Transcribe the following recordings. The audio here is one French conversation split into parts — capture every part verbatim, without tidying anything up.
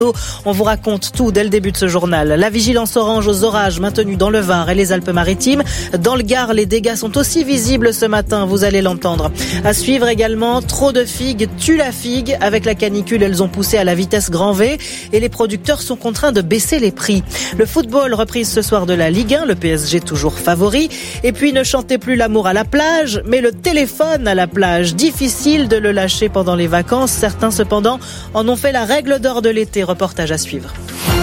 On vous raconte tout dès le début de ce journal. La vigilance orange aux orages maintenue dans le Var et les Alpes-Maritimes. Dans le Gard, les dégâts sont aussi visibles ce matin, vous allez l'entendre. À suivre également, trop de figues tue la figue. Avec la canicule, elles ont poussé à la vitesse grand V et les producteurs sont contraints de baisser les prix. Le football, reprise ce soir de la Ligue un, le P S G toujours favori. Et puis ne chantez plus l'amour à la plage, mais le téléphone à la plage. Difficile de le lâcher pendant les vacances. Certains cependant en ont fait la règle d'or de l'été. Reportage à suivre.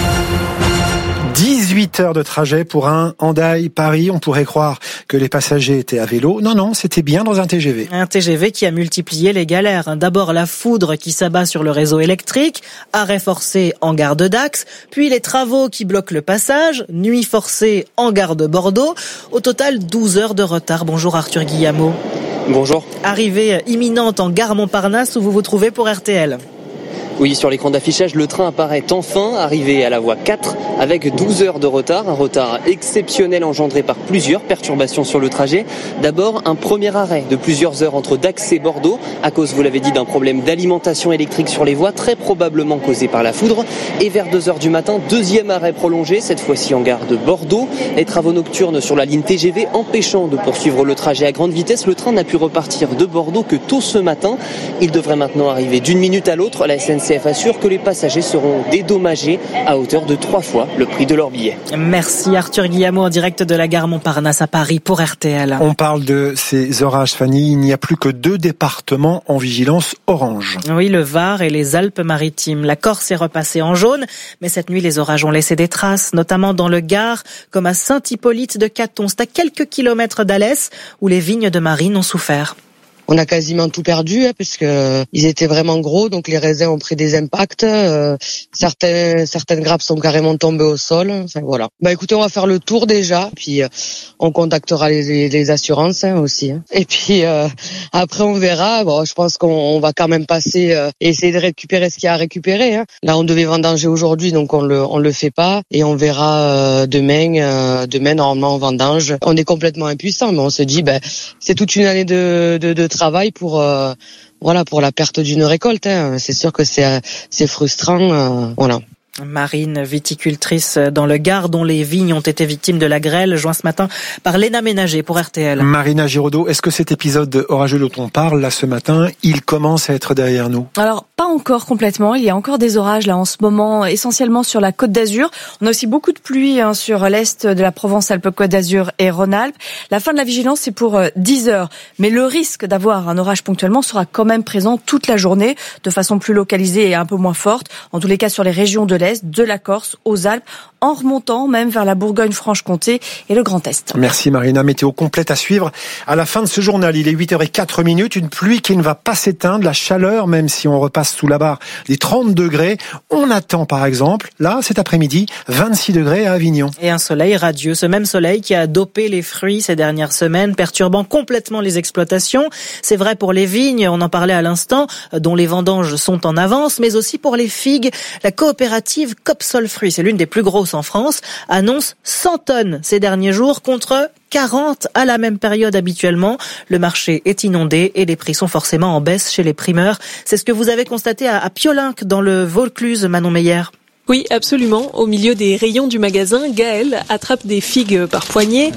dix-huit heures de trajet pour un Hendaye-Paris. On pourrait croire que les passagers étaient à vélo. Non, non, c'était bien dans un T G V. Un T G V qui a multiplié les galères. D'abord la foudre qui s'abat sur le réseau électrique, arrêt forcé en gare de Dax, puis les travaux qui bloquent le passage, nuit forcée en gare de Bordeaux. Au total, douze heures de retard. Bonjour Arthur Guillamot. Bonjour. Arrivée imminente en gare Montparnasse où vous vous trouvez pour R T L. Oui, sur l'écran d'affichage, le train apparaît enfin, arrivé à la voie quatre, avec douze heures de retard. Un retard exceptionnel engendré par plusieurs perturbations sur le trajet. D'abord, un premier arrêt de plusieurs heures entre Dax et Bordeaux, à cause, vous l'avez dit, d'un problème d'alimentation électrique sur les voies, très probablement causé par la foudre. Et vers deux heures du matin, deuxième arrêt prolongé, cette fois-ci en gare de Bordeaux. Les travaux nocturnes sur la ligne T G V empêchant de poursuivre le trajet à grande vitesse. Le train n'a pu repartir de Bordeaux que tôt ce matin. Il devrait maintenant arriver d'une minute à l'autre. La S N C F assure que les passagers seront dédommagés à hauteur de trois fois le prix de leur billet. Merci Arthur Guillamot en direct de la gare Montparnasse à Paris pour R T L. On parle de ces orages, Fanny. Il n'y a plus que deux départements en vigilance orange. Oui, le Var et les Alpes-Maritimes. La Corse est repassée en jaune, mais cette nuit, les orages ont laissé des traces, notamment dans le Gard, comme à Saint-Hippolyte de Caton. C'est à quelques kilomètres d'Alès, où les vignes de Marine ont souffert. On a quasiment tout perdu hein, parce que ils étaient vraiment gros, donc les raisins ont pris des impacts. Euh, certains, certaines grappes sont carrément tombées au sol. Enfin voilà. Bah écoutez, on va faire le tour déjà, puis euh, on contactera les, les, les assurances hein, aussi. Hein. Et puis euh, après on verra. Bon, je pense qu'on on va quand même passer euh, et essayer de récupérer ce qu'il y a à récupérer. Hein. Là, on devait vendanger aujourd'hui, donc on le on le fait pas et on verra euh, demain. Euh, demain normalement on vendange. On est complètement impuissant, mais on se dit ben c'est toute une année de de, de travail pour euh, voilà pour la perte d'une récolte. Hein. C'est sûr que c'est c'est frustrant. Euh, voilà. Marine, viticultrice dans le Gard, dont les vignes ont été victimes de la grêle, joint ce matin par Léna Ménager pour R T L. Marina Giraudot, est-ce que cet épisode orageux dont on parle là ce matin, il commence à être derrière nous? Alors, pas encore complètement. Il y a encore des orages là en ce moment, essentiellement sur la Côte d'Azur. On a aussi beaucoup de pluie hein, sur l'est de la Provence-Alpes-Côte d'Azur et Rhône-Alpes. La fin de la vigilance, c'est pour euh, dix heures. Mais le risque d'avoir un orage ponctuellement sera quand même présent toute la journée, de façon plus localisée et un peu moins forte. En tous les cas, sur les régions de l'est, de la Corse aux Alpes, en remontant même vers la Bourgogne-Franche-Comté et le Grand Est. Merci Marina. Météo complète à suivre à la fin de ce journal. Il est huit heures zéro quatre minutes. Une pluie qui ne va pas s'éteindre. La chaleur, même si on repasse sous la barre des trente degrés. On attend par exemple, là, cet après-midi, vingt-six degrés à Avignon. Et un soleil radieux. Ce même soleil qui a dopé les fruits ces dernières semaines, perturbant complètement les exploitations. C'est vrai pour les vignes, on en parlait à l'instant, dont les vendanges sont en avance, mais aussi pour les figues. La coopérative Copsol Fruits, c'est l'une des plus grosses en France, annonce cent tonnes ces derniers jours contre quarante à la même période habituellement. Le marché est inondé et les prix sont forcément en baisse chez les primeurs. C'est ce que vous avez constaté à Piolinc dans le Vaucluse, Manon Meyer. Oui, absolument. Au milieu des rayons du magasin, Gaël attrape des figues par poignée.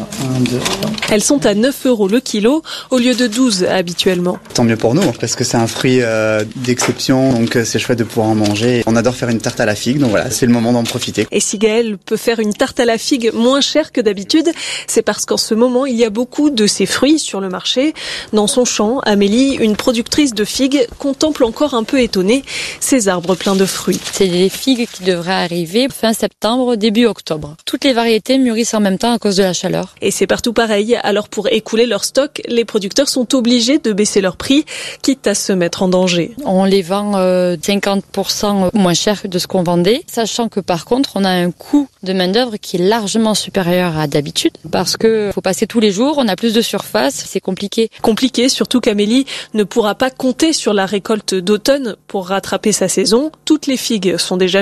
Elles sont à neuf euros le kilo au lieu de douze habituellement. Tant mieux pour nous, parce que c'est un fruit euh, d'exception, donc c'est chouette de pouvoir en manger. On adore faire une tarte à la figue, donc voilà, c'est le moment d'en profiter. Et si Gaël peut faire une tarte à la figue moins chère que d'habitude, c'est parce qu'en ce moment, il y a beaucoup de ces fruits sur le marché. Dans son champ, Amélie, une productrice de figues, contemple encore un peu étonnée ces arbres pleins de fruits. C'est des figues qui devraient arriver fin septembre, début octobre. Toutes les variétés mûrissent en même temps à cause de la chaleur. Et c'est partout pareil. Alors pour écouler leur stock, les producteurs sont obligés de baisser leur prix, quitte à se mettre en danger. On les vend euh, cinquante pour cent moins cher de ce qu'on vendait, sachant que par contre, on a un coût de main-d'œuvre qui est largement supérieur à d'habitude, parce que faut passer tous les jours, on a plus de surface, c'est compliqué. Compliqué, surtout qu'Amélie ne pourra pas compter sur la récolte d'automne pour rattraper sa saison. Toutes les figues sont déjà mûres.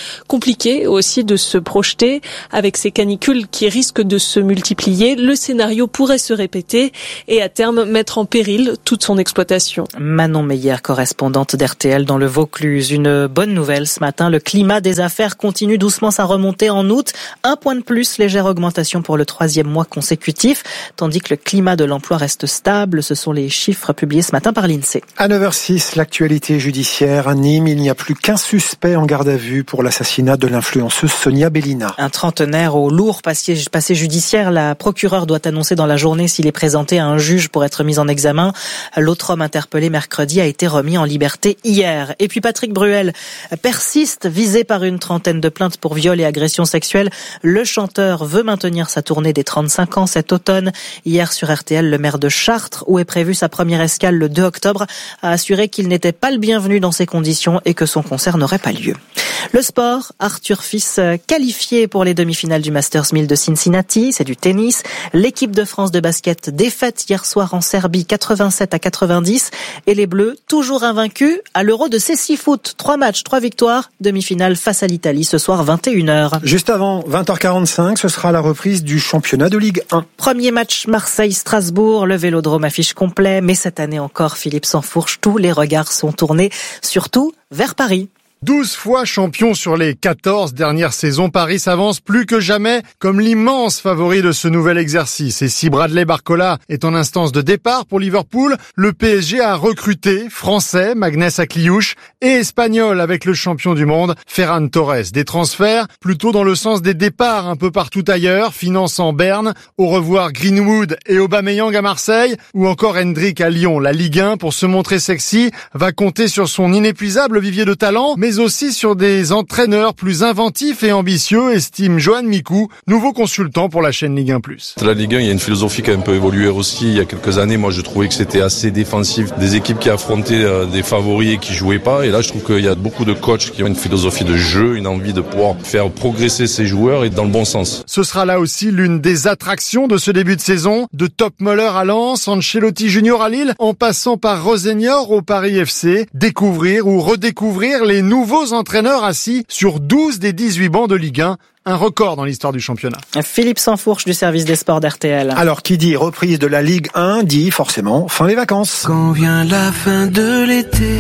Compliqué aussi de se projeter avec ces canicules qui risquent de se multiplier. Le scénario pourrait se répéter et à terme mettre en péril toute son exploitation. Manon Meyer, correspondante d'R T L dans le Vaucluse. Une bonne nouvelle ce matin, le climat des affaires continue doucement sa remontée en août. Un point de plus, légère augmentation pour le troisième mois consécutif, tandis que le climat de l'emploi reste stable. Ce sont les chiffres publiés ce matin par l'INSEE. À neuf heures six, l'actualité judiciaire. À Nîmes, il n'y a plus qu'un suspect en garde à vue pour l'assassinat de l'influenceuse Sonia Bellina. Un trentenaire au lourd passé, passé judiciaire. La procureure doit annoncer dans la journée s'il est présenté à un juge pour être mis en examen. L'autre homme interpellé mercredi a été remis en liberté hier. Et puis Patrick Bruel persiste, visé par une trentaine de plaintes pour viol et agression sexuelle. Le chanteur veut maintenir sa tournée des trente-cinq ans cet automne. Hier sur R T L, le maire de Chartres, où est prévue sa première escale le deux octobre, a assuré qu'il n'était pas le bienvenu dans ces conditions et que son concert n'aurait pas lieu. Le sport, Arthur Fils qualifié pour les demi-finales du Masters mille de Cincinnati, c'est du tennis. L'équipe de France de basket défaite hier soir en Serbie quatre-vingt-sept à quatre-vingt-dix et les Bleus toujours invaincus à l'Euro de Cécifoot. Trois matchs, trois victoires, demi-finale face à l'Italie ce soir vingt et une heures. Juste avant vingt heures quarante-cinq, ce sera la reprise du championnat de Ligue un. Premier match Marseille-Strasbourg, le Vélodrome affiche complet, mais cette année encore Philippe Sansfourche, tous les regards sont tournés surtout vers Paris. douze fois champion sur les quatorze dernières saisons, Paris s'avance plus que jamais comme l'immense favori de ce nouvel exercice. Et si Bradley Barcola est en instance de départ pour Liverpool, le P S G a recruté français Magnès Akliouche et espagnol avec le champion du monde Ferran Torres. Des transferts plutôt dans le sens des départs un peu partout ailleurs, finançant Berne, au revoir Greenwood et Aubameyang à Marseille ou encore Hendrick à Lyon. La Ligue un, pour se montrer sexy, va compter sur son inépuisable vivier de talent, mais mais aussi sur des entraîneurs plus inventifs et ambitieux, estime Johan Mikou, nouveau consultant pour la chaîne Ligue un plus. La Ligue un, il y a une philosophie qui a un peu évolué aussi. Il y a quelques années, moi je trouvais que c'était assez défensif. Des équipes qui affrontaient des favoris et qui jouaient pas. Et là, je trouve qu'il y a beaucoup de coachs qui ont une philosophie de jeu, une envie de pouvoir faire progresser ces joueurs et dans le bon sens. Ce sera là aussi l'une des attractions de ce début de saison. De Top Muller à Lens, Ancelotti Junior à Lille, en passant par Rosenior au Paris F C. Découvrir ou redécouvrir les nouveaux entraîneurs assis sur douze des dix-huit bancs de Ligue un. Un record dans l'histoire du championnat. Philippe Sansfourche du service des sports d'R T L. Alors, qui dit reprise de la Ligue un, dit forcément fin des vacances. Quand vient la fin de l'été,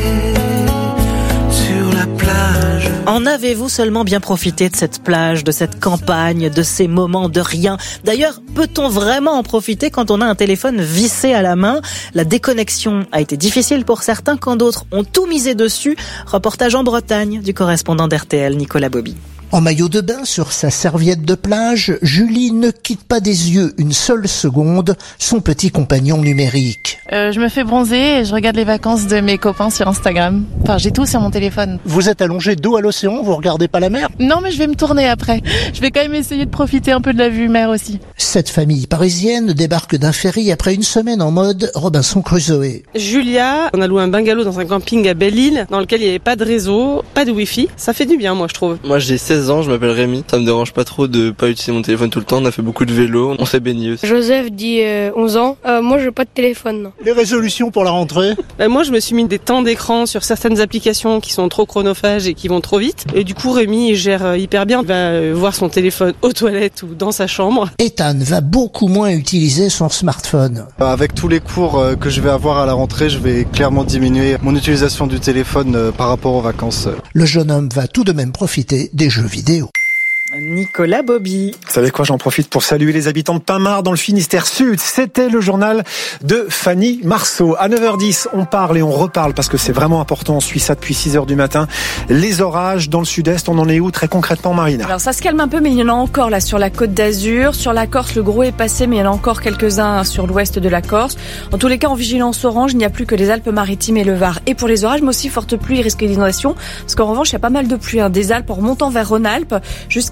sur la plage. En avez-vous seulement bien profité de cette plage, de cette campagne, de ces moments de rien? D'ailleurs, peut-on vraiment en profiter quand on a un téléphone vissé à la main? La déconnexion a été difficile pour certains, quand d'autres ont tout misé dessus. Reportage en Bretagne du correspondant d'R T L, Nicolas Bobby. En maillot de bain sur sa serviette de plage, Julie ne quitte pas des yeux une seule seconde son petit compagnon numérique. Euh, je me fais bronzer et je regarde les vacances de mes copains sur Instagram. Enfin, j'ai tout sur mon téléphone. Vous êtes allongé dos à l'océan, vous regardez pas la mer? Non, mais je vais me tourner après. Je vais quand même essayer de profiter un peu de la vue mer aussi. Cette famille parisienne débarque d'un ferry après une semaine en mode Robinson Crusoe. Julia, on a loué un bungalow dans un camping à Belle-Île dans lequel il n'y avait pas de réseau, pas de wifi. Ça fait du bien, moi, je trouve. Moi, j'ai seize ans, je m'appelle Rémi. Ça me dérange pas trop de pas utiliser mon téléphone tout le temps. On a fait beaucoup de vélo, on s'est baigné aussi. Joseph dit euh, onze ans. Euh, moi, j'ai pas de téléphone. Non. Les résolutions pour la rentrée? Ben, moi, je me suis mis des temps d'écran sur certaines applications qui sont trop chronophages et qui vont trop vite. Et du coup, Rémi, il gère hyper bien. Il va voir son téléphone aux toilettes ou dans sa chambre. Ethan va beaucoup moins utiliser son smartphone. Avec tous les cours que je vais avoir à la rentrée, je vais clairement diminuer mon utilisation du téléphone par rapport aux vacances. Le jeune homme va tout de même profiter des jeux vidéo. Nicolas Bobby. Vous savez quoi, j'en profite pour saluer les habitants de Pinmar dans le Finistère Sud. C'était le journal de Fanny Marceau. À neuf heures dix, on parle et on reparle parce que c'est vraiment important. On suit ça depuis six heures du matin. Les orages dans le sud-est, on en est où très concrètement, Marina? Alors ça se calme un peu, mais il y en a encore là sur la Côte d'Azur. Sur la Corse, le gros est passé, mais il y en a encore quelques-uns sur l'ouest de la Corse. En tous les cas, en vigilance orange, il n'y a plus que les Alpes-Maritimes et le Var. Et pour les orages, mais aussi forte pluie et risque d'inondation. Parce qu'en revanche, il y a pas mal de pluie hein, des Alpes en remontant vers Rhône-Alpes jusqu'à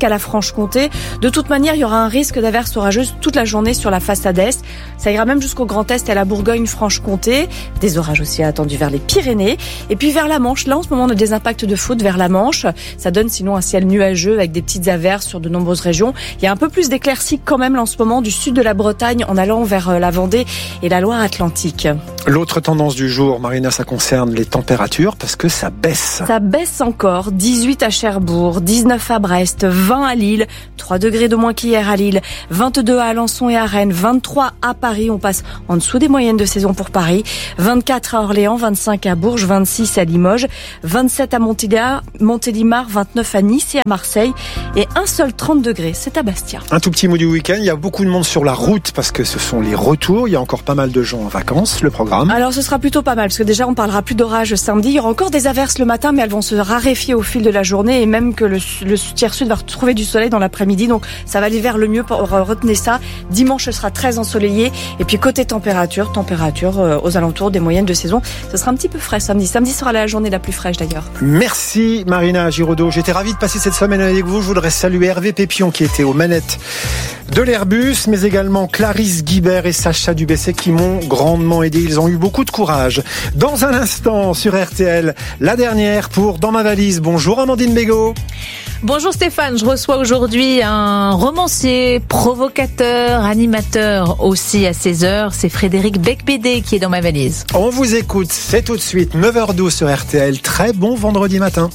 jusqu'à la Franche-Comté. De toute manière, il y aura un risque d'averses orageuses toute la journée sur la façade est. Ça ira même jusqu'au Grand Est et à la Bourgogne-Franche-Comté. Des orages aussi attendus vers les Pyrénées. Et puis vers la Manche. Là, en ce moment, on a des impacts de foudre vers la Manche. Ça donne sinon un ciel nuageux avec des petites averses sur de nombreuses régions. Il y a un peu plus d'éclaircies quand même là, en ce moment du sud de la Bretagne en allant vers la Vendée et la Loire-Atlantique. L'autre tendance du jour, Marina, ça concerne les températures parce que ça baisse. Ça baisse encore. dix-huit à Cherbourg, dix-neuf à Brest, vingt à Lille, trois degrés de moins qu'hier à Lille, vingt-deux à Alençon et à Rennes, vingt-trois à Paris. On passe en dessous des moyennes de saison pour Paris. vingt-quatre à Orléans, vingt-cinq à Bourges, vingt-six à Limoges, vingt-sept à Montélimar, Montélimar, vingt-neuf à Nice et à Marseille et un seul trente degrés, c'est à Bastia. Un tout petit mot du week-end. Il y a beaucoup de monde sur la route parce que ce sont les retours. Il y a encore pas mal de gens en vacances. Le programme. Alors ce sera plutôt pas mal parce que déjà on parlera plus d'orage samedi. Il y aura encore des averses le matin mais elles vont se raréfier au fil de la journée et même que le, le tiers sud va retrouver du soleil dans l'après-midi. Donc ça va aller vers le mieux. Pour, retenez ça. Dimanche ce sera très ensoleillé et puis côté température, température euh, aux alentours des moyennes de saison. Ce sera un petit peu frais samedi. Samedi sera la journée la plus fraîche d'ailleurs. Merci Marina Giraudot. J'étais ravi de passer cette semaine avec vous. Je voudrais saluer Hervé Pépion qui était aux manettes de l'Airbus, mais également Clarisse Guibert et Sacha Dubessé qui m'ont grandement aidé. Ils ont eu beaucoup de courage. Dans un instant sur R T L, la dernière pour Dans ma valise. Bonjour Amandine Bégaud. Bonjour Stéphane, je reçois aujourd'hui un romancier, provocateur, animateur aussi à seize heures. C'est Frédéric Becbédé qui est dans ma valise. On vous écoute, c'est tout de suite neuf heures douze sur R T L. Très bon vendredi matin.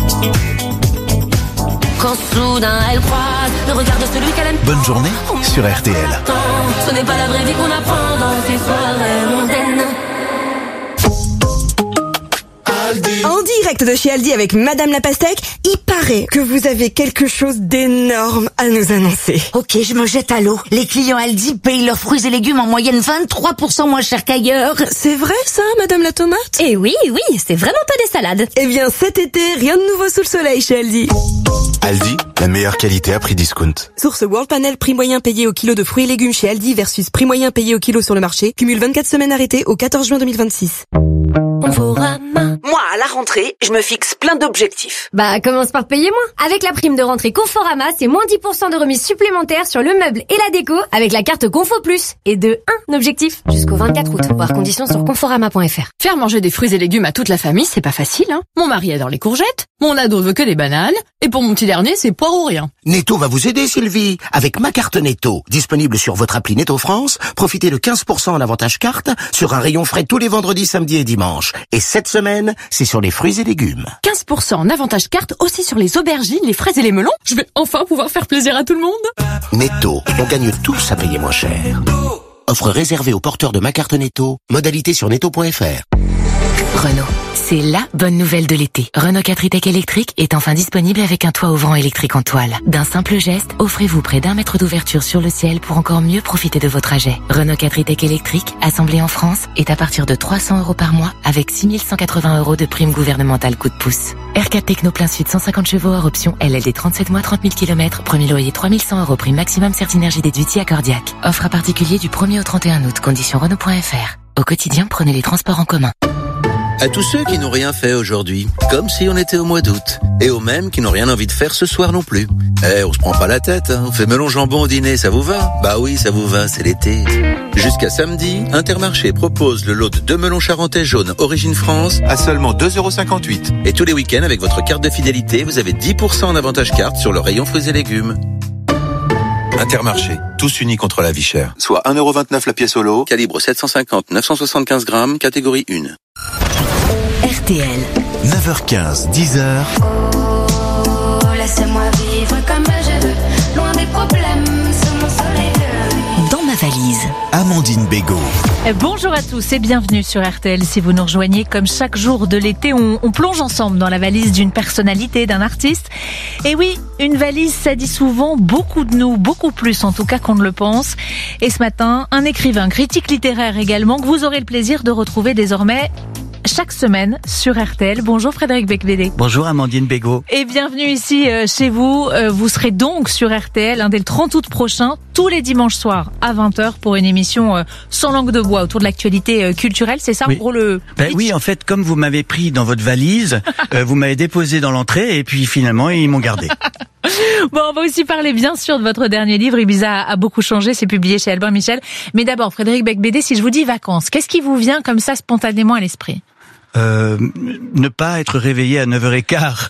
Quand soudain elle croise le regard de celui qu'elle aime. Bonne journée sur R T L. Ce n'est pas la vraie vie qu'on apprend dans ces soirées mondaines. En direct de chez Aldi avec Madame la Pastèque, il paraît que vous avez quelque chose d'énorme à nous annoncer. Ok, je me jette à l'eau. Les clients Aldi payent leurs fruits et légumes en moyenne vingt-trois pour cent moins cher qu'ailleurs. C'est vrai ça, Madame la Tomate? Eh oui, oui, c'est vraiment pas des salades. Eh bien cet été, rien de nouveau sous le soleil chez Aldi. Aldi, la meilleure qualité à prix discount. Source World Panel, prix moyen payé au kilo de fruits et légumes chez Aldi versus prix moyen payé au kilo sur le marché. Cumule vingt-quatre semaines arrêtées au quatorze juin deux mille vingt-six. Moi, à la rentrée, je me fixe plein d'objectifs. Bah, commence par payer moins. Avec la prime de rentrée Conforama, c'est moins dix pour cent de remise supplémentaire sur le meuble et la déco avec la carte Confo Plus. Et de un objectif jusqu'au vingt-quatre août. Voir conditions sur conforama point f r. Faire manger des fruits et légumes à toute la famille, c'est pas facile, hein. Mon mari adore les courgettes, mon ado veut que des bananes, et pour mon petit dernier, c'est poire ou rien. Netto va vous aider, Sylvie, avec ma carte Netto. Disponible sur votre appli Netto France, profitez de quinze pour cent en avantage carte sur un rayon frais tous les vendredis, samedis et dimanches. Et cette semaine, c'est sur les fruits et légumes. quinze pour cent en avantage carte aussi sur les aubergines, les fraises et les melons. Je vais enfin pouvoir faire plaisir à tout le monde. Netto, on gagne tous à payer moins cher. Offre réservée aux porteurs de ma carte Netto. Modalité sur netto point f r. Renault, c'est la bonne nouvelle de l'été. Renault quatre e-Tech électrique est enfin disponible avec un toit ouvrant électrique en toile. D'un simple geste, offrez-vous près d'un mètre d'ouverture sur le ciel pour encore mieux profiter de vos trajets. Renault quatre e-Tech électrique, assemblé en France, est à partir de trois cents euros par mois avec six mille cent quatre-vingts euros de prime gouvernementale coup de pouce. R quatre Techno plein sud cent cinquante chevaux hors option L L D trente-sept mois trente mille kilomètres, premier loyer trois mille cent euros prime maximum Certinergie déduit accordiaque. Offre à particulier du premier au trente et un août, conditions Renault point f r. Au quotidien, prenez les transports en commun. À tous ceux qui n'ont rien fait aujourd'hui, comme si on était au mois d'août. Et aux mêmes qui n'ont rien envie de faire ce soir non plus. Eh, on se prend pas la tête, hein. On fait melon jambon au dîner, ça vous va? Bah oui, ça vous va, c'est l'été. Jusqu'à samedi, Intermarché propose le lot de deux melons charentais jaunes Origine France à seulement deux euros cinquante-huit. Et tous les week-ends, avec votre carte de fidélité, vous avez dix pour cent en avantage carte sur le rayon fruits et légumes. Intermarché, tous unis contre la vie chère. Soit un euro vingt-neuf la pièce au lot, calibre sept cent cinquante neuf cent soixante-quinze grammes, catégorie un. R T L. neuf heures quinze, dix heures. Oh, laissez-moi vivre comme je veux, loin des problèmes, sous mon soleil de... Dans ma valise. Amandine Bégaud. Bonjour à tous et bienvenue sur R T L. Si vous nous rejoignez, comme chaque jour de l'été, on, on plonge ensemble dans la valise d'une personnalité, d'un artiste. Et oui, une valise, ça dit souvent beaucoup de nous, beaucoup plus en tout cas qu'on ne le pense. Et ce matin, un écrivain, critique littéraire également, que vous aurez le plaisir de retrouver désormais chaque semaine sur R T L. Bonjour Frédéric Becbédé. Bonjour Amandine Bégaud. Et bienvenue ici euh, chez vous. Euh, vous serez donc sur R T L hein, dès le trente août prochain, tous les dimanches soirs à vingt heures pour une émission euh, sans langue de bois autour de l'actualité euh, culturelle. C'est ça oui. en gros le... Ben oui, en fait, comme vous m'avez pris dans votre valise, euh, vous m'avez déposé dans l'entrée et puis finalement ils m'ont gardé. Bon, on va aussi parler bien sûr de votre dernier livre, Ibiza a beaucoup changé, c'est publié chez Albin Michel. Mais d'abord, Frédéric Becbédé, si je vous dis vacances, qu'est-ce qui vous vient comme ça spontanément à l'esprit ? Euh, ne pas être réveillé à neuf heures quinze.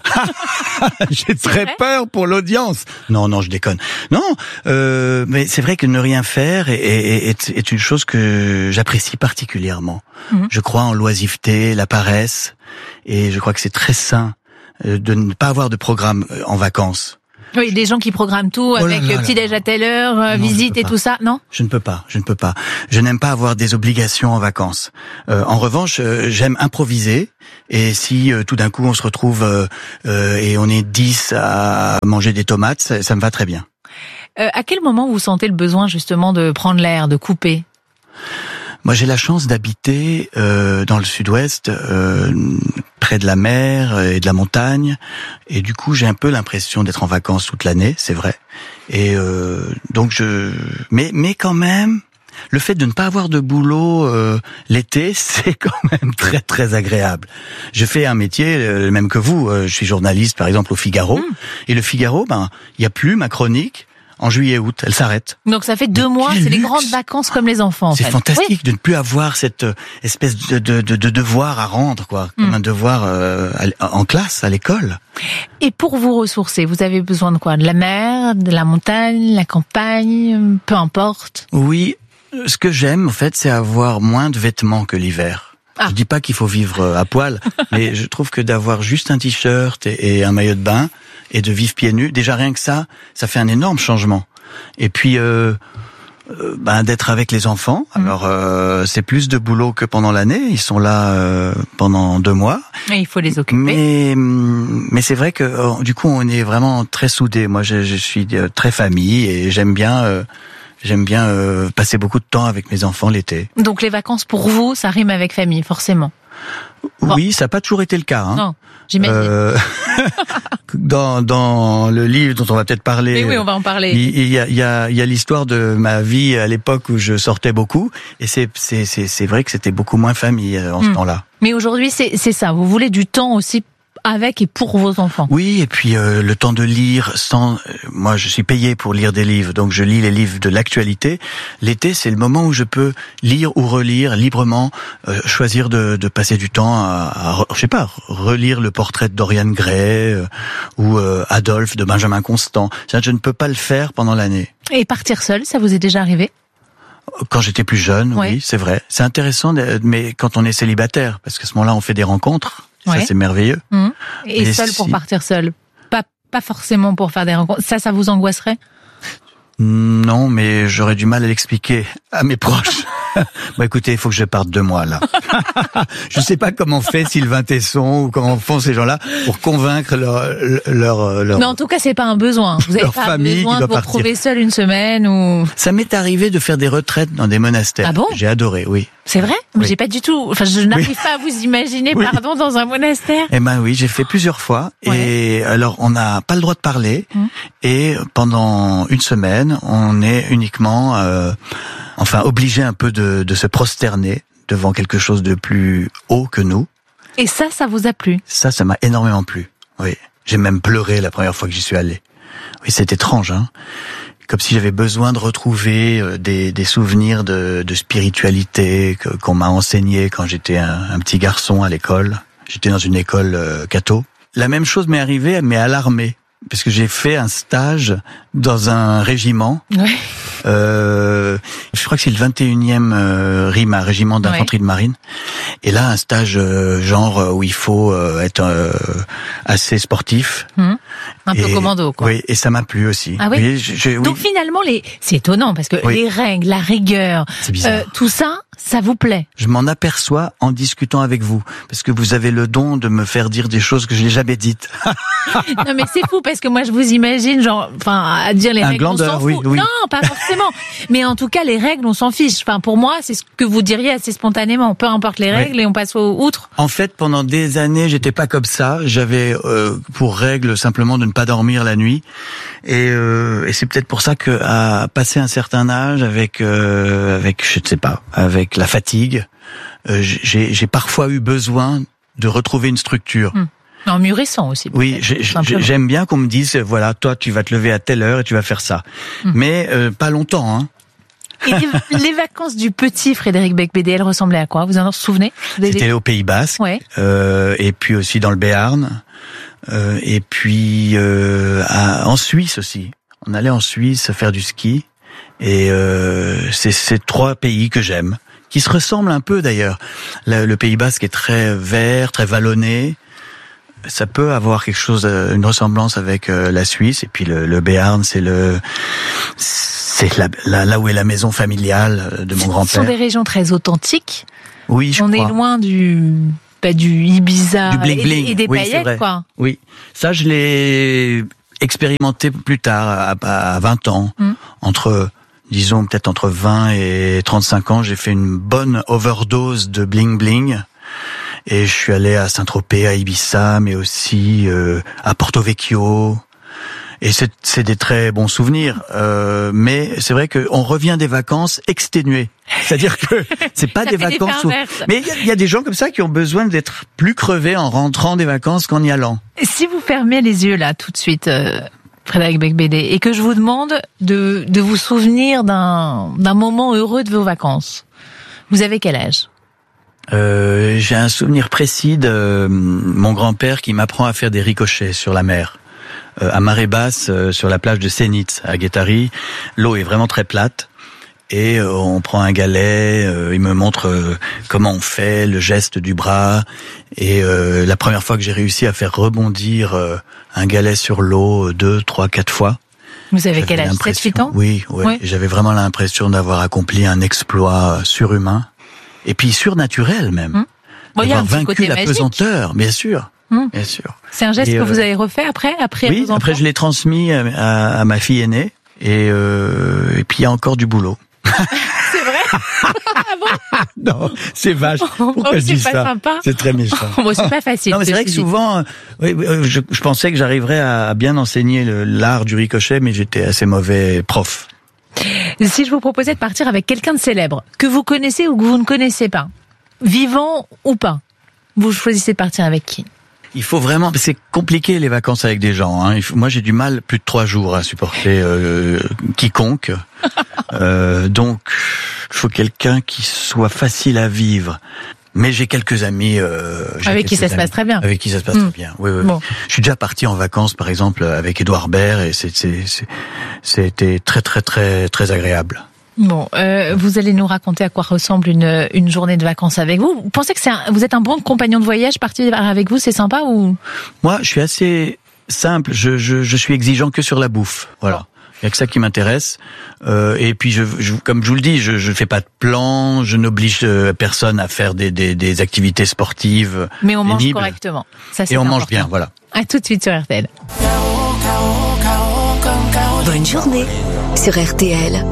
J'ai très peur pour l'audience. Non, non, je déconne. Non, euh, mais c'est vrai que ne rien faire est, est, est, est une chose que j'apprécie particulièrement. Mmh. Je crois en l'oisiveté, la paresse, et je crois que c'est très sain de ne pas avoir de programme en vacances. Oui, des gens qui programment tout avec oh là là petit-déj à telle heure, non, visite et tout ça, non ? Je ne peux pas, je ne peux pas. Je n'aime pas avoir des obligations en vacances. Euh, en revanche, euh, j'aime improviser. Et si euh, tout d'un coup on se retrouve euh, euh, et on est dix à manger des tomates, ça, ça me va très bien. Euh, à quel moment vous sentez le besoin justement de prendre l'air, de couper ? Moi, j'ai la chance d'habiter euh, dans le sud-ouest, euh, près de la mer et de la montagne, et du coup, j'ai un peu l'impression d'être en vacances toute l'année, c'est vrai. Et euh, donc, je, mais mais quand même, le fait de ne pas avoir de boulot euh, l'été, c'est quand même très très agréable. Je fais un métier euh, même que vous. Euh, je suis journaliste, par exemple, au Figaro, mmh. et le Figaro, ben, il y a plus ma chronique. En juillet-août, elle s'arrête. Donc ça fait deux mois, c'est les grandes vacances comme les enfants. En c'est fait. fantastique oui. de ne plus avoir cette espèce de, de, de, de devoir à rendre, quoi, comme mm. un devoir euh, en classe, à l'école. Et pour vous ressourcer, vous avez besoin de quoi ? De la mer, de la montagne, la campagne, peu importe. Oui, ce que j'aime, en fait, c'est avoir moins de vêtements que l'hiver. Ah. Je dis pas qu'il faut vivre à poil, mais je trouve que d'avoir juste un t-shirt et, et un maillot de bain et de vivre pieds nus, déjà rien que ça, ça fait un énorme changement. Et puis, euh, euh, ben d'être avec les enfants. Mmh. Alors, euh, c'est plus de boulot que pendant l'année. Ils sont là euh, pendant deux mois. Et il faut les occuper. Mais, mais c'est vrai que euh, du coup, on est vraiment très soudés. Moi, je, je suis très famille et j'aime bien. Euh, J'aime bien euh, passer beaucoup de temps avec mes enfants l'été. Donc les vacances pour vous, ça rime avec famille, forcément. Oui, bon. Ça n'a pas toujours été le cas. Hein. Non, j'imagine. Euh, dans, dans le livre dont on va peut-être parler, mais oui, on va en parler. Il y a, il y a, il y a l'histoire de ma vie à l'époque où je sortais beaucoup, et c'est, c'est, c'est, c'est vrai que c'était beaucoup moins famille en ce mmh. temps-là. Mais aujourd'hui, c'est, c'est ça. Vous voulez du temps aussi avec et pour vos enfants. Oui, et puis euh, le temps de lire sans... Moi, je suis payé pour lire des livres, donc je lis les livres de l'actualité. L'été, c'est le moment où je peux lire ou relire librement, euh, choisir de, de passer du temps à, à, je sais pas, relire le portrait de Dorian Gray euh, ou euh, Adolphe de Benjamin Constant. Ça, je ne peux pas le faire pendant l'année. Et partir seul, ça vous est déjà arrivé ? Quand j'étais plus jeune, ouais. oui, c'est vrai. C'est intéressant, mais quand on est célibataire, parce qu'à ce moment-là, on fait des rencontres. Ça, ouais. c'est merveilleux. Mmh. Et mais seul si... pour partir seul. Pas, pas forcément pour faire des rencontres. Ça, ça vous angoisserait ? Non, mais j'aurais du mal à l'expliquer à mes proches. Bon, écoutez, il faut que je parte deux mois, là. Je sais pas comment fait Sylvain Tesson ou comment font ces gens-là pour convaincre leur, leur, leur... Mais en tout cas, c'est pas un besoin. Vous avez pas besoin de vous retrouver seul une semaine ou... Ça m'est arrivé de faire des retraites dans des monastères. Ah bon ? J'ai adoré, oui. C'est vrai ? Oui. J'ai pas du tout, enfin, je n'arrive oui. pas à vous imaginer, oui. pardon, dans un monastère. Eh ben oui, j'ai fait plusieurs fois. Ouais. Et alors, on n'a pas le droit de parler. Mmh. Et pendant une semaine, on est uniquement, euh, enfin, obligé un peu de, de se prosterner devant quelque chose de plus haut que nous. Et ça, ça vous a plu ? Ça, ça m'a énormément plu. Oui. J'ai même pleuré la première fois que j'y suis allé. Oui, c'est étrange, hein. Comme si j'avais besoin de retrouver des, des souvenirs de, de spiritualité que, qu'on m'a enseigné quand j'étais un, un petit garçon à l'école. J'étais dans une école euh, catho. La même chose m'est arrivée, mais à l'armée, parce que j'ai fait un stage dans un régiment. Ouais. Euh, je crois que c'est le vingt et unième euh, R I M A, régiment d'infanterie ouais. de marine. Et là, un stage euh, genre où il faut euh, être euh, assez sportif. Mmh. Un et, peu commando, quoi. Oui, et ça m'a plu aussi. Ah oui. oui, je, je, oui. Donc finalement, les, c'est étonnant parce que oui. les règles, la rigueur, euh, tout ça, ça vous plaît. Je m'en aperçois en discutant avec vous, parce que vous avez le don de me faire dire des choses que je n'ai jamais dites. Non mais c'est fou parce que moi je vous imagine genre, enfin, à dire les un règles, glandeur, on s'en oui, fout. oui. Non, pas forcément. Mais en tout cas, les règles, on s'en fiche. Enfin, pour moi, c'est ce que vous diriez assez spontanément. Peu importe les règles, oui. et on passe au outre. En fait, pendant des années, j'étais pas comme ça. J'avais euh, pour règle simplement de ne pas dormir la nuit. Et, euh, et c'est peut-être pour ça que à passer un certain âge, avec, euh, avec, je ne sais pas, avec la fatigue, euh, j'ai, j'ai parfois eu besoin de retrouver une structure. Hum. En mûrissant aussi. Oui, j'ai, j'ai, j'aime bien qu'on me dise, voilà, toi, tu vas te lever à telle heure et tu vas faire ça. Mmh. Mais euh, pas longtemps, hein. Et les, les vacances du petit Frédéric Becbédé, elles ressemblaient à quoi? Vous en souvenez? C'était au Pays Basque, ouais. euh, et puis aussi dans le Béarn, euh, et puis euh, à, en Suisse aussi. On allait en Suisse faire du ski, et euh, c'est ces trois pays que j'aime, qui se ressemblent un peu d'ailleurs. Le, le Pays Basque est très vert, très vallonné. Ça peut avoir quelque chose, une ressemblance avec la Suisse, et puis le, le Béarn, c'est le, c'est la, la, là où est la maison familiale de mon grand-père. Ce sont des régions très authentiques. Oui, je On crois. est loin du, bah, du Ibiza du bling bling. Et, et des oui, paillettes, quoi. Oui, ça je l'ai expérimenté plus tard, à, à vingt ans, mm. entre, disons peut-être entre vingt et trente-cinq ans, j'ai fait une bonne overdose de bling bling. Et je suis allé à Saint-Tropez, à Ibiza, mais aussi euh, à Porto Vecchio. Et c'est, c'est des très bons souvenirs. Euh, mais c'est vrai qu'on revient des vacances exténués. C'est-à-dire que c'est pas des vacances où... Mais il y, y a des gens comme ça qui ont besoin d'être plus crevés en rentrant des vacances qu'en y allant. Si vous fermez les yeux là tout de suite, euh, Frédéric Becbédé, et que je vous demande de, de vous souvenir d'un, d'un moment heureux de vos vacances, vous avez quel âge ? Euh, j'ai un souvenir précis de euh, mon grand-père qui m'apprend à faire des ricochets sur la mer. Euh, à marée basse, euh, sur la plage de Sénitz, à Guétari, l'eau est vraiment très plate. Et euh, on prend un galet, euh, il me montre euh, comment on fait, le geste du bras. Et euh, la première fois que j'ai réussi à faire rebondir euh, un galet sur l'eau deux, trois, quatre fois. Vous avez quel âge ? sept huit ans ? Oui, ouais, oui. J'avais vraiment l'impression d'avoir accompli un exploit surhumain. Et puis surnaturel même. Mmh. Bon, il y a un vaincu côté la magique. Pesanteur, bien sûr, mmh. bien sûr. C'est un geste et que euh, vous avez refait après, après oui, vos enfants. après je l'ai transmis à, à, à ma fille aînée, et, euh, et puis il y a encore du boulot. C'est vrai? Ah bon? Non, c'est vache. Pourquoi oh, je dis pas ça? Sympa. C'est très méchant. Bon, c'est pas facile. Non, mais c'est vrai que souvent, oui, je, je pensais que j'arriverais à bien enseigner le, l'art du ricochet, mais j'étais assez mauvais prof. Si je vous proposais de partir avec quelqu'un de célèbre, que vous connaissez ou que vous ne connaissez pas, vivant ou pas, vous choisissez de partir avec qui? Il faut vraiment, c'est compliqué les vacances avec des gens. Hein. Il faut, moi, j'ai du mal plus de trois jours à supporter euh, quiconque. euh, donc, il faut quelqu'un qui soit facile à vivre. Mais j'ai quelques amis euh, j'ai avec quelques qui ça amis, se passe très bien. Avec qui ça se passe mmh. très bien. Oui, oui. Bon. Je suis déjà parti en vacances, par exemple, avec Édouard Baird, et c'est, c'est, c'est, c'était très, très, très, très agréable. Bon, euh, vous allez nous raconter à quoi ressemble une une journée de vacances avec vous. Vous pensez que c'est un, vous êtes un bon compagnon de voyage, partir avec vous, c'est sympa ou? Moi, je suis assez simple. Je je je suis exigeant que sur la bouffe. Voilà. Il y a que ça qui m'intéresse. Euh, et puis, je, je comme je vous le dis, je je fais pas de plan. Je n'oblige personne à faire des des des activités sportives. Mais on mange pénibles. correctement. Ça, c'est et on important. mange bien. Voilà. À tout de suite sur R T L. Bonne journée sur R T L.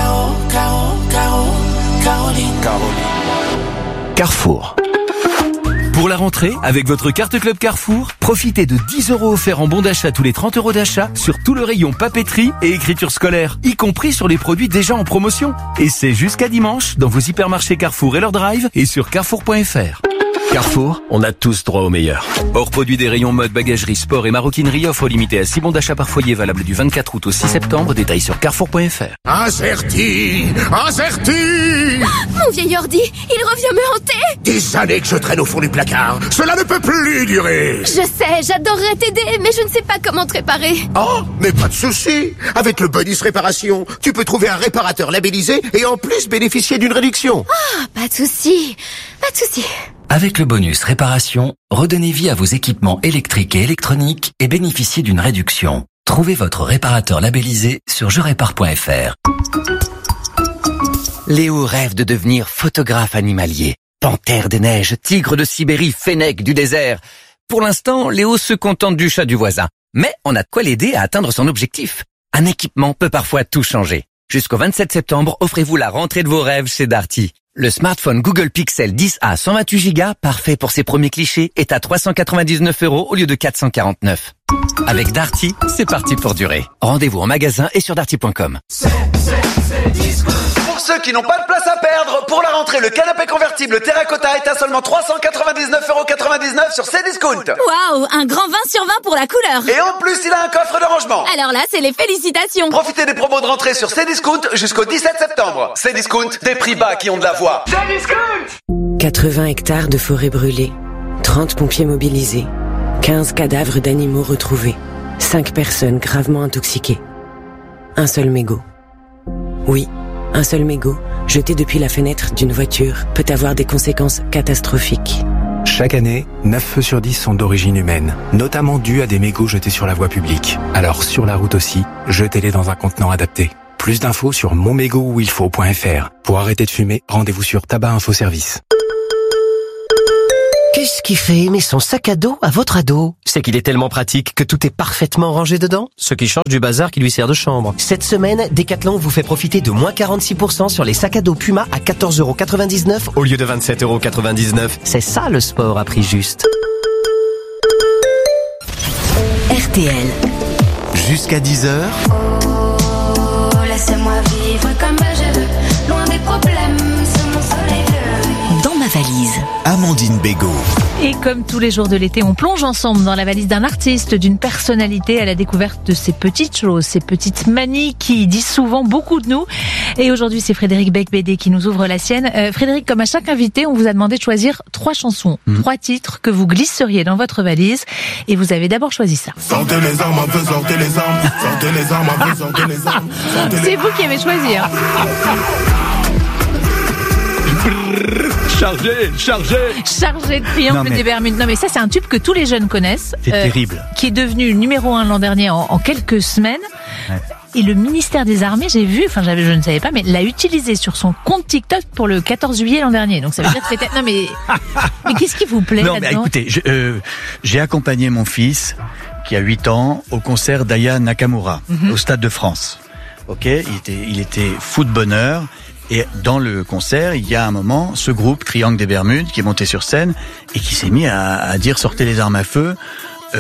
Carrefour. Pour la rentrée, avec votre carte Club Carrefour, profitez de dix euros offerts en bon d'achat tous les trente euros d'achat sur tout le rayon papeterie et écriture scolaire, y compris sur les produits déjà en promotion. Et c'est jusqu'à dimanche dans vos hypermarchés Carrefour et leur drive et sur carrefour point f r. Carrefour, on a tous droit au meilleur. Hors produit des rayons mode, bagagerie, sport et maroquinerie, offre limitée à six bons d'achat par foyer valable du vingt-quatre août au six septembre. Détails sur carrefour point f r. Incerti, incerti. Mon vieil ordi, il revient me hanter. Des années que je traîne au fond du placard. Cela ne peut plus durer. Je sais, j'adorerais t'aider, mais je ne sais pas comment te réparer. Oh, mais pas de souci. Avec le bonus réparation, tu peux trouver un réparateur labellisé et en plus bénéficier d'une réduction. Ah, pas de souci, pas de souci. Avec le bonus réparation, redonnez vie à vos équipements électriques et électroniques et bénéficiez d'une réduction. Trouvez votre réparateur labellisé sur je répare point f r. Léo rêve de devenir photographe animalier. Panthère des neiges, tigre de Sibérie, fennec du désert. Pour l'instant, Léo se contente du chat du voisin. Mais on a de quoi l'aider à atteindre son objectif. Un équipement peut parfois tout changer. Jusqu'au vingt-sept septembre, offrez-vous la rentrée de vos rêves chez Darty. Le smartphone Google Pixel dix A cent vingt-huit giga, parfait pour ses premiers clichés, est à trois cent quatre-vingt-dix-neuf euros au lieu de quatre cent quarante-neuf. Avec Darty, c'est parti pour durer. Rendez-vous en magasin et sur darty point com. C'est, c'est, c'est disco. ceux qui n'ont pas de place à perdre, pour la rentrée, le canapé convertible Terracotta est à seulement trois cent quatre-vingt-dix-neuf euros quatre-vingt-dix-neuf sur Cdiscount. Waouh, un grand vingt sur vingt pour la couleur. Et en plus, il a un coffre de rangement. Alors là, c'est les félicitations. Profitez des promos de rentrée sur Cdiscount jusqu'au dix-sept septembre. Cdiscount, des prix bas qui ont de la voix. Cdiscount. quatre-vingts hectares de forêt brûlée, trente pompiers mobilisés, quinze cadavres d'animaux retrouvés, cinq personnes gravement intoxiquées. Un seul mégot. Oui, un seul mégot, jeté depuis la fenêtre d'une voiture, peut avoir des conséquences catastrophiques. Chaque année, neuf feux sur dix sont d'origine humaine, notamment dus à des mégots jetés sur la voie publique. Alors sur la route aussi, jetez-les dans un contenant adapté. Plus d'infos sur mon mégot où il faut point f r. Pour arrêter de fumer, rendez-vous sur Tabac Info Service. Qu'est-ce qui fait aimer son sac à dos à votre ado? C'est qu'il est tellement pratique que tout est parfaitement rangé dedans, ce qui change du bazar qui lui sert de chambre. Cette semaine, Decathlon vous fait profiter de moins quarante-six pour cent sur les sacs à dos Puma à quatorze euros quatre-vingt-dix-neuf au lieu de vingt-sept euros quatre-vingt-dix-neuf. C'est ça le sport à prix juste. R T L. Jusqu'à dix heures. Oh, laissez-moi vivre comme je veux, loin des problèmes, sous mon soleil bleu. Dans ma valise. Amandine Bégaud. Et comme tous les jours de l'été, on plonge ensemble dans la valise d'un artiste, d'une personnalité à la découverte de ces petites choses, ces petites manies qui disent souvent beaucoup de nous. Et aujourd'hui, c'est Frédéric Becbédé qui nous ouvre la sienne. Euh, Frédéric, comme à chaque invité, on vous a demandé de choisir trois chansons, mmh. trois titres que vous glisseriez dans votre valise. Et vous avez d'abord choisi ça. Sortez les armes, un peu, sortez les armes, sortez les armes, un peu, sortez les armes. C'est vous qui avez choisi, hein. Chargé, chargé Chargé de Triangle mais... des Bermudes. Non mais ça c'est un tube que tous les jeunes connaissent. C'est euh, terrible. Qui est devenu numéro un l'an dernier en, en quelques semaines. Ouais. Et le ministère des Armées, j'ai vu, enfin j'avais, je ne savais pas, mais l'a utilisé sur son compte TikTok pour le quatorze juillet l'an dernier. Donc ça veut dire que c'était... Non mais... mais qu'est-ce qui vous plaît non, là-dedans? Mais écoutez, je, euh, j'ai accompagné mon fils, qui a huit ans, au concert d'Aya Nakamura, mm-hmm. au Stade de France. Ok, il était, il était fou de bonheur. Et dans le concert, il y a un moment, ce groupe, Triangle des Bermudes, qui est monté sur scène et qui s'est mis à, à dire « sortez les armes à feu euh, »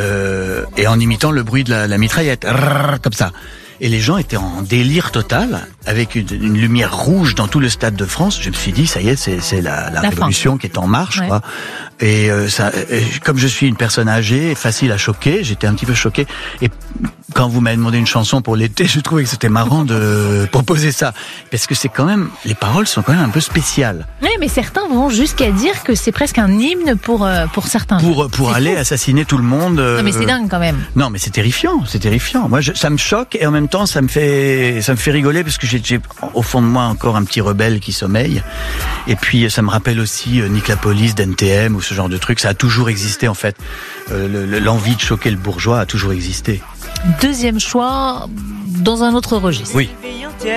et en imitant le bruit de la, la mitraillette, rrr, comme ça. Et les gens étaient en délire total, avec une, une lumière rouge dans tout le Stade de France. Je me suis dit, ça y est, c'est, c'est la, la, la révolution fin. Qui est en marche, ouais. quoi. Et euh, ça, et comme je suis une personne âgée, facile à choquer, j'étais un petit peu choqué. Et quand vous m'avez demandé une chanson pour l'été, je trouvais que c'était marrant de proposer ça, parce que c'est quand même, les paroles sont quand même un peu spéciales. Oui, mais certains vont jusqu'à dire que c'est presque un hymne pour euh, pour certains. Pour pour c'est aller fou. Assassiner tout le monde. Euh, non, mais c'est dingue quand même. Non, mais c'est terrifiant, c'est terrifiant. Moi, je, ça me choque et en même temps, ça me fait ça me fait rigoler parce que j'ai, j'ai au fond de moi encore un petit rebelle qui sommeille. Et puis ça me rappelle aussi euh, Nick la Police d'N T M ou ce genre de truc. Ça a toujours existé en fait. Euh, le, le, l'envie de choquer le bourgeois a toujours existé. Deuxième choix, dans un autre registre. Oui.